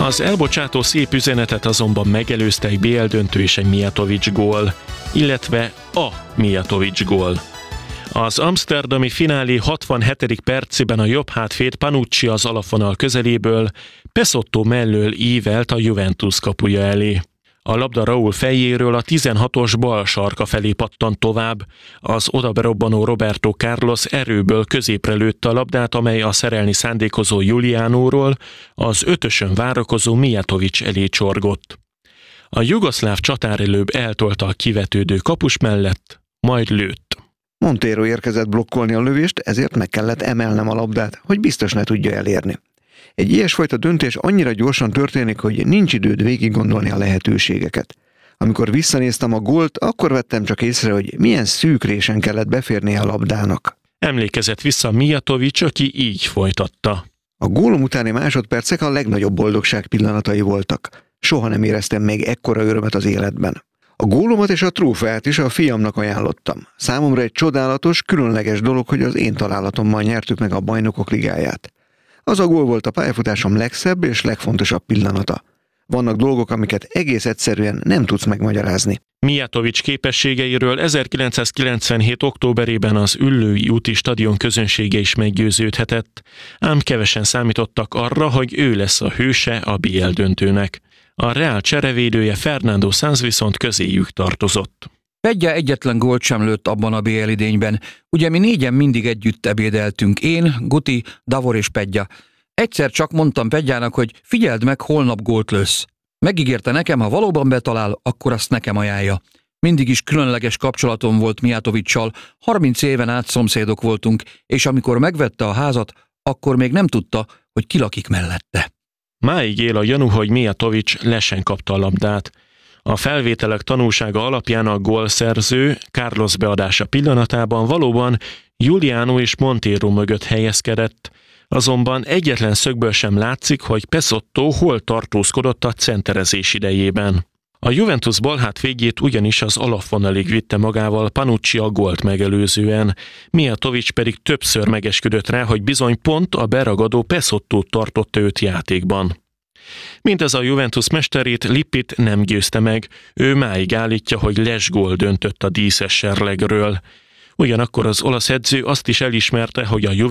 Az elbocsátó szép üzenetet azonban megelőzte egy BL döntő és egy Mijatović gól, illetve a Mijatović gól. Az amszterdami finálé 67. percében a jobb hátvéd Panucci az alapvonal közeléből Pesotto mellől ívelt a Juventus kapuja elé. A labda Raúl fejéről a 16-os bal sarka felé pattant tovább, az odaberobbanó Roberto Carlos erőből középre lőtte a labdát, amely a szerelni szándékozó Giulianóról az ötösön várakozó Mijatović elé csorgott. A jugoszláv csatár előbb eltolta a kivetődő kapus mellett, majd lőtt. Montero érkezett blokkolni a lövést, ezért meg kellett emelnem a labdát, hogy biztos ne tudja elérni. Egy ilyesfajta döntés annyira gyorsan történik, hogy nincs időd végig gondolni a lehetőségeket. Amikor visszanéztem a gólt, akkor vettem csak észre, hogy milyen szűk résen kellett beférnie a labdának. Emlékezett vissza Mijatović, aki így folytatta. A gólom utáni másodpercek a legnagyobb boldogság pillanatai voltak. Soha nem éreztem még ekkora örömet az életben. A gólomat és a trófeát is a fiamnak ajánlottam. Számomra egy csodálatos, különleges dolog, hogy az én találatommal nyertük meg a Bajnokok Ligáját. Az a gól volt a pályafutásom legszebb és legfontosabb pillanata. Vannak dolgok, amiket egész egyszerűen nem tudsz megmagyarázni. Mijatović képességeiről 1997. októberében az Üllői úti stadion közönsége is meggyőződhetett, ám kevesen számítottak arra, hogy ő lesz a hőse a BL döntőnek. A Real cserevédője Fernando Sanz viszont közéjük tartozott. Pedja egyetlen gólt sem lőtt abban a BL idényben. Ugye mi négyen mindig együtt ebédeltünk, én, Guti, Davor és Pedja. Egyszer csak mondtam Pedjának, hogy figyeld meg, holnap gólt lősz. Megígérte nekem, ha valóban betalál, akkor azt nekem ajánlja. Mindig is különleges kapcsolatom volt Mijatovićsal, 30 éven át szomszédok voltunk, és amikor megvette a házat, akkor még nem tudta, hogy ki lakik mellette. Máig él a gyanú, hogy Mijatović lesen kapta a labdát. A felvételek tanúsága alapján a gólszerző Carlos beadása pillanatában valóban Giuliano és Montero mögött helyezkedett, azonban egyetlen szögből sem látszik, hogy Pesotto hol tartózkodott a centerezés idejében. A Juventus balhát végét ugyanis az alapvonalig vitte magával Panucci a gólt megelőzően, Mijatović pedig többször megesküdött rá, hogy bizony pont a beragadó Pesotto tartotta őt játékban. Mindez a Juventus mesterét, Lippit nem győzte meg, ő máig állítja, hogy lesgól döntött a díszes serlegről. Ugyanakkor az olasz edző azt is elismerte, hogy a